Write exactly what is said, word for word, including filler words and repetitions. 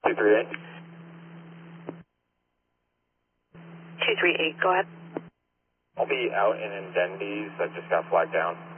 two three eight. two three eight, go ahead. I'll be out in Indendies. I just got flagged down.